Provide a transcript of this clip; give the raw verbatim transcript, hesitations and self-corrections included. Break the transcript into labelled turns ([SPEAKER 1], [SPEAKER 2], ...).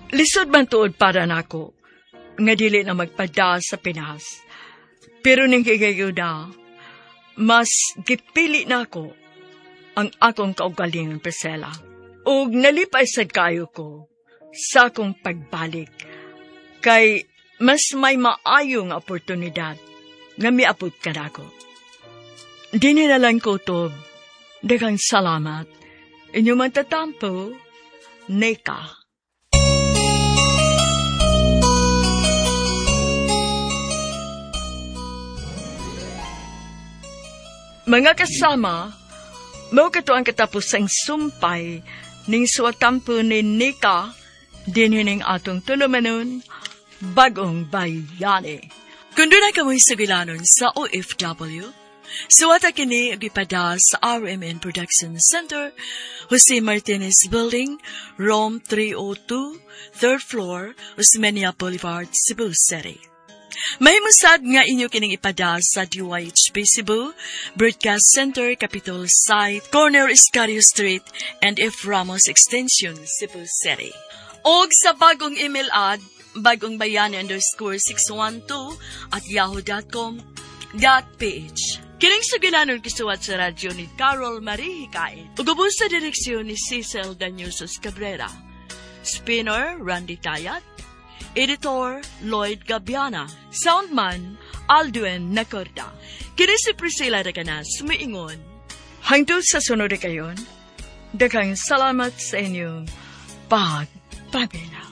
[SPEAKER 1] Lisod man tuod para nako, nga dili na magpada sa Pinas. Pero ning kigayuda, mas gipili nako ang akong kaugalingon, Priscilla. Ug nalipay sad kayo ko sa akong pagbalik. Kay mas may maayo nga oportunidad nga miapod ka nako. Dinilalan ko to, daghang salamat. Inyo man tatampo, Neka. Mga kasama, mao kato ang katapos ang sumpay ning suwatampo ni Nika dinhining atong tulumanon Bagong Bayani.
[SPEAKER 2] Kung doon ay kamoy sugilanon sa O F W, suwata kini agipada sa R M N Production Center, Jose Martinez Building, Rome three oh two, third floor, Osmeña Boulevard, Cebu City. Mahimusad nga inyo kining ipada sa D Y H P Cebu, Broadcast Center, Capitol Site, Corner Iscario Street, and F. Ramos Extension, Cebu City. Og sa bagong email ad, bagongbayani underscore six one two at yahoo dot com dot ph. Kining sugilanon kisuwat sa radyo ni Carol Marie Hikain. Ugubos sa direksyon ni Cecil Daniusos Cabrera. Spinner, Randy Tayat. Editor, Lloyd Gabiana. Soundman, Alduen Nacorda. Kini si Priscilla Raganas, sumiingon.
[SPEAKER 1] Hangtod sa sunod kayon, daghang salamat sa inyong pagpabila.